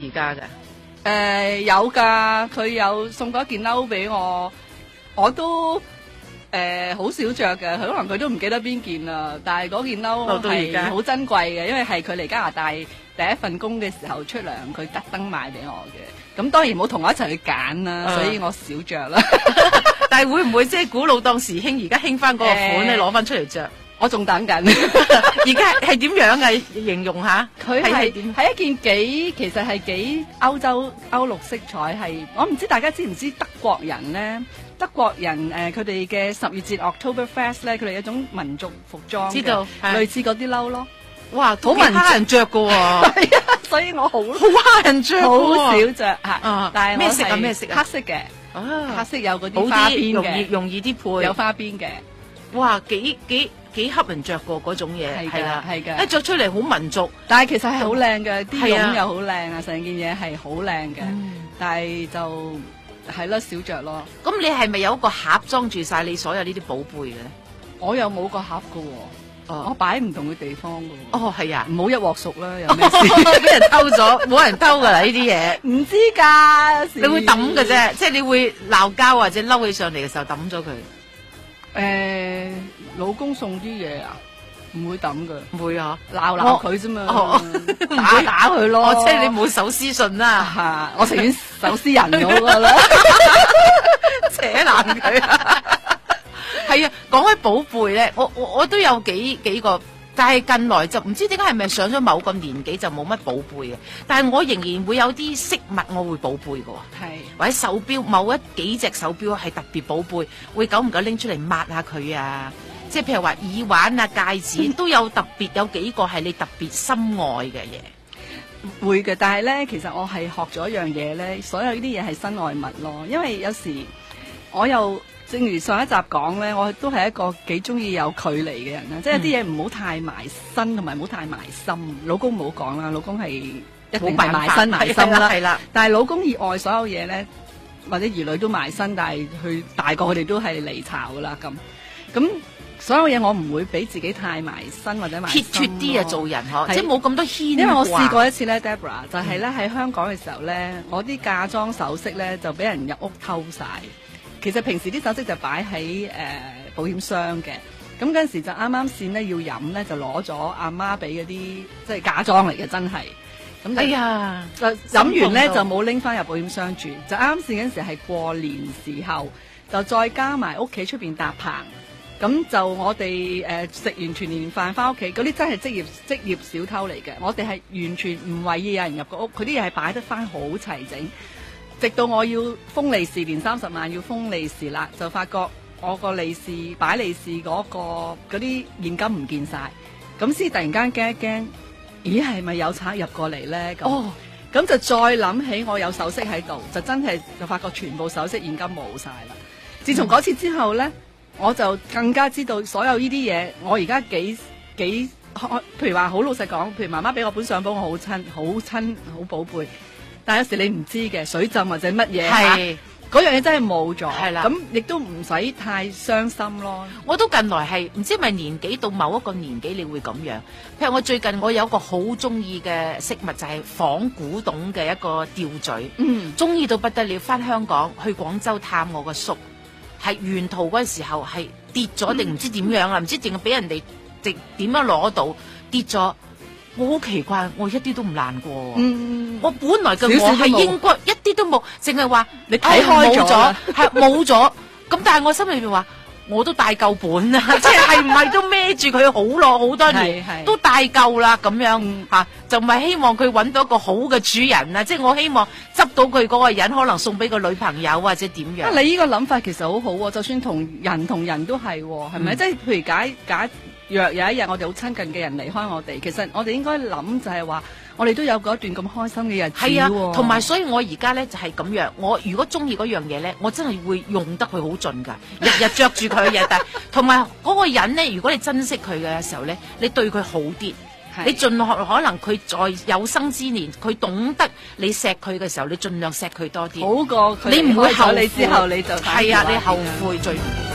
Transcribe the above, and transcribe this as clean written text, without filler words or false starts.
而家嘅？ 有㗎，佢有送過一件褸俾我，我都好少着嘅，可能佢都唔記得邊件啦。但係嗰件褸係好珍貴嘅，因為係佢嚟加拿大第一份工嘅時候出糧，佢特登買俾我嘅。咁當然冇同我一齊去揀啦，所以我少着啦。 但係會唔會即係古老當時興，而家興翻嗰個款咧，攞翻出嚟着？ 我仲等緊。 而家係點樣嘅？形容下， 佢係一件其實係幾歐陸色彩，係我唔知大家知唔知德國人咧？德國人佢哋嘅10月節 Oktoberfest 咧，佢哋有一種民族服裝， 知道類似嗰啲褸咯。 哇，好蝦人着㗎喎， 係啊，所以我好蝦人着， 好少着嚇。 但係咩色啊？咩色啊？ 黑色嘅，黑色有嗰啲花邊嘅， 容易啲配， 有花邊嘅。 哇，幾恰人着過嗰種嘢，係啦， 係㗎， 一着出嚟好民族， 但係其實係好靚嘅，啲絨又好靚啊，成件嘢係好靚嘅，但係就係咯少着咯。 咁你係咪有一個盒裝住晒你所有呢啲寶貝嘅？ 我又冇個盒㗎喎，我擺唔同嘅地方㗎喎。 哦，係啊， 唔好一鑊熟啦，有咩事？ 俾人偷咗，冇人偷㗎啦呢啲嘢。 唔知㗎， 你會抌㗎啫，即係你會鬧交或者嬲起上嚟嘅時候抌咗佢。 老公送啲嘢啊，唔會抌㗎， 唔會啊， 鬧佢啫嘛，打佢咯。 即係你冇手撕信啦， 嚇，我情願手撕人嗰個啦， 扯爛佢。係啊，講起寶貝咧，我都有幾個，但係近來就唔知點解係咪上咗某個年紀就冇乜寶貝嘅，但係我仍然會有啲飾物我會寶貝㗎喎， 係或者手錶某幾隻手錶係特別寶貝，會久唔久拎出嚟抹下佢啊，即係譬如話耳環啊、戒指都有特別有幾個係你特別心愛嘅嘢， 會嘅。但係咧，其實我係學咗一樣嘢咧，所有呢啲嘢係身外物咯，因為有時我又。正如上一集講咧，我都係一個幾中意有距離嘅人啦，即係啲嘢唔好太埋身，同埋唔好太埋心。老公唔好講啦，老公係一定係埋身埋心啦。係啦，但係老公以外所有嘢咧，或者兒女都埋身，但係佢大個佢哋都係離巢噶啦咁所有嘢我唔會俾自己太埋身或者埋心。撇脱啲啊，做人嗬，即係冇咁多牽掛。因為我試過一次咧 ，Deborah 就係咧喺香港嘅時候咧，我啲嫁妝首飾咧就俾人入屋偷晒。其實平時啲首飾就擺喺保險箱嘅，咁嗰陣時就啱啱線咧要飲咧，就攞咗阿媽俾嗰啲即係嫁妝嚟嘅，真係。咁哎呀，就飲完咧就冇拎翻入保險箱住，就啱線嗰陣時係過年時候，就再加埋屋企出邊搭棚，咁就我哋食完團年飯翻屋企，嗰啲真係職業小偷嚟嘅，我哋係完全唔為意有人入個屋，佢啲嘢係擺得翻好齊整。直到我要封利是，年30萬要封利是啦，就發覺我個利是擺利是嗰啲現金唔見晒，咁先突然間驚一驚，咦係咪有賊入過嚟咧？咁就再諗起我有首飾喺度，就真係就發覺全部首飾現金冇晒啦。自從嗰次之後咧，我就更加知道所有呢啲嘢，我而家幾譬如話好老實講，譬如媽媽俾我本相簿，我好親好寶貝。但有時你唔知嘅水浸或者乜嘢，嗰樣嘢真係冇咗，咁亦都唔使太傷心咯。我都近來係唔知係咪年紀到某一個年紀，你會咁樣。譬如我最近我有一個好中意嘅飾物，就係仿古董嘅一個吊墜，中意到不得了。翻香港去廣州探我個叔，係沿途嗰陣時候係跌咗定唔知點樣啦，唔知淨係俾人哋點樣攞到跌咗。我好奇怪，我一啲都唔難過。我本來嘅我係應該一啲都冇，淨係話你睇開咗，係冇咗。咁但係我心裏邊話，我都大夠本啦，即係唔係都孭住佢好多年，都大夠啦咁樣嚇，就唔係希望佢揾到一個好嘅主人啊！即係我希望執到佢嗰個人，可能送俾個女朋友或者點樣。你呢個諗法其實好好喎，就算同人都係喎，係咪？即係譬如假若有一日我哋好親近嘅人離開我哋，其實我哋應該諗就係話，我哋都有嗰一段咁開心嘅日子喎。係啊，同埋所以我而家咧就係咁樣，我如果中意嗰樣嘢咧，我真係會用得佢好盡㗎，日日着住佢嘅。但係同埋嗰個人咧，如果你珍惜佢嘅時候咧，你對佢好啲，你盡可能佢在有生之年，佢懂得你錫佢嘅時候，你盡量錫佢多啲，好過佢你唔會後悔之後你就係啊，你後悔最唔好。